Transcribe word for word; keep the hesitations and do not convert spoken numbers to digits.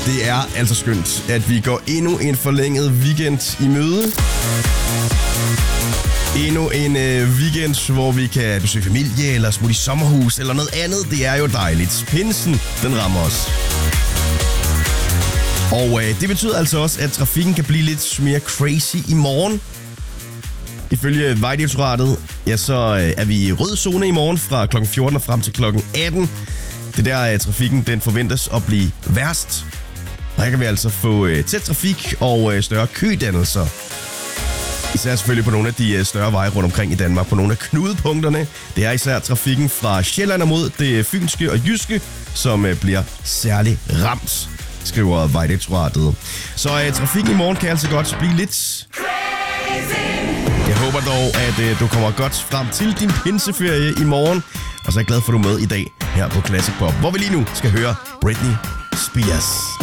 Det er altså skønt, at vi går endnu en forlænget weekend i møde. Endnu en øh, weekend, hvor vi kan besøge familie, eller smutte i sommerhus, eller noget andet. Det er jo dejligt. Pinsen, den rammer os. Og øh, det betyder altså også, at trafikken kan blive lidt mere crazy i morgen. Ifølge Vejdirektoratet, ja, så øh, er vi i rød zone i morgen fra klokken fjorten og frem til klokken atten. Det der øh, trafikken, den forventes at blive værst. Og her kan vi altså få øh, tæt trafik og øh, større kødannelser. Især selvfølgelig på nogle af de større veje rundt omkring i Danmark. På nogle af knudepunkterne. Det er især trafikken fra Sjælland og mod det fynske og jyske, som bliver særlig ramt, skriver Vejdirektoratet. Så uh, trafikken i morgen kan altså godt blive lidt crazy. Jeg håber dog, at uh, du kommer godt frem til din pinseferie i morgen. Og så er jeg glad for, at du er med i dag her på Classic Pop, hvor vi lige nu skal høre Britney Spears.